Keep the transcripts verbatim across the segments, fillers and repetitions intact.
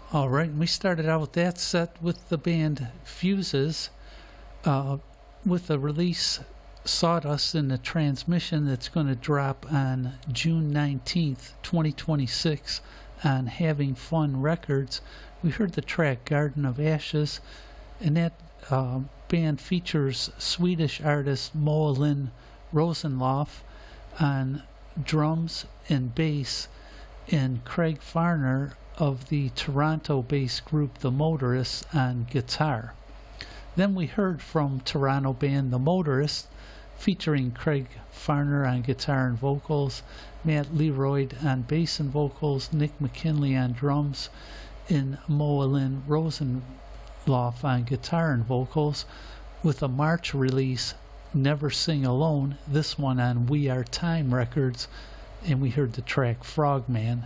All right, and we started out with that set with the band Fuses uh, with the release Sawdust in the Transmission that's going to drop on June nineteenth, twenty twenty-six on Having Fun Records. We heard the track Garden of Ashes, and that uh, band features Swedish artist Moa Lynn Rosenloff on drums and bass, and Craig Farner of the Toronto-based group The Motorists on guitar. Then we heard from Toronto band The Motorists, featuring Craig Farner on guitar and vocals, Matt Leroy on bass and vocals, Nick McKinley on drums, and Moa Lynn Rosenloff on guitar and vocals, with a March release, Never Sing Alone, this one on We Are Time Records, and we heard the track Frogman.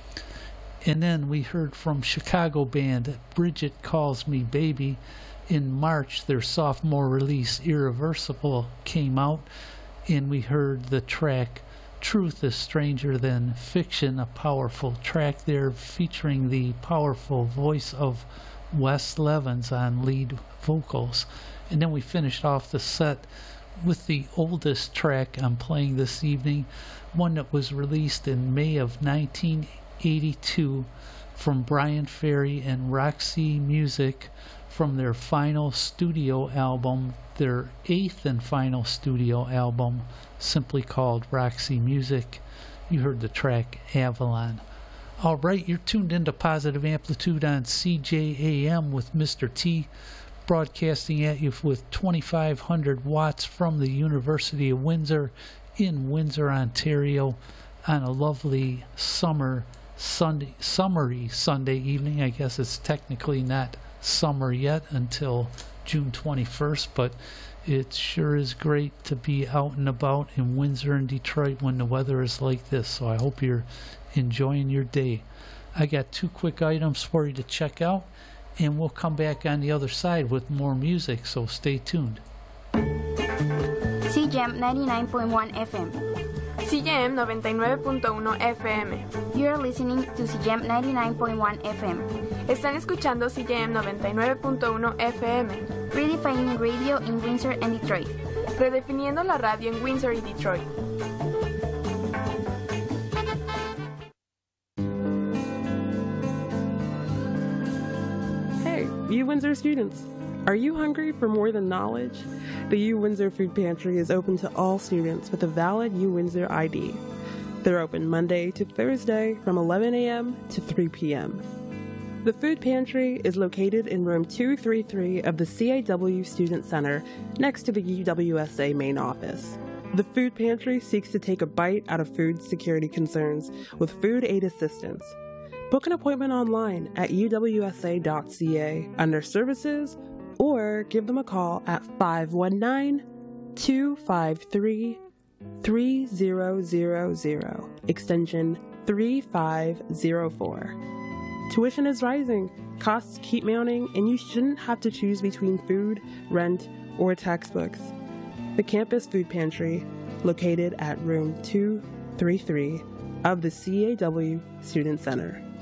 And then we heard from Chicago band Bridget Calls Me Baby. In March, their sophomore release Irreversible came out, and we heard the track Truth is Stranger Than Fiction, a powerful track there featuring the powerful voice of Wes Levens on lead vocals. And then we finished off the set with the oldest track I'm playing this evening, one that was released in May of nineteen eighty-two from Brian Ferry and Roxy Music from their final studio album, their eighth and final studio album, simply called Roxy Music. You heard the track Avalon. All right, you're tuned into Positive Amplitude on C J A M with Mister T, broadcasting at you with twenty-five hundred watts from the University of Windsor in Windsor, Ontario, on a lovely summer Sunday, summery Sunday evening. I guess it's technically not summer yet until June twenty-first, but it sure is great to be out and about in Windsor and Detroit when the weather is like this, so I hope you're enjoying your day. I got two quick items for you to check out, and we'll come back on the other side with more music, so stay tuned. C J M ninety-nine point one F M. C J M noventa y nueve punto uno F M. You're listening to C J M ninety-nine point one F M. Están escuchando C J M noventa y nueve punto uno F M. Redefining radio in Windsor and Detroit. Redefiniendo la radio en Windsor y Detroit. Hey, you Windsor students. Are you hungry for more than knowledge? The U Windsor Food Pantry is open to all students with a valid U Windsor I D. They're open Monday to Thursday from eleven a.m. to three p.m. The Food Pantry is located in room two thirty-three of the C A W Student Center next to the U W S A main office. The Food Pantry seeks to take a bite out of food security concerns with food aid assistance. Book an appointment online at u w s a dot c a under Services, or give them a call at five one nine, two five three, three zero zero zero, extension three five zero four. Tuition is rising, costs keep mounting, and you shouldn't have to choose between food, rent, or textbooks. The Campus Food Pantry, located at room two thirty-three of the C A W Student Center.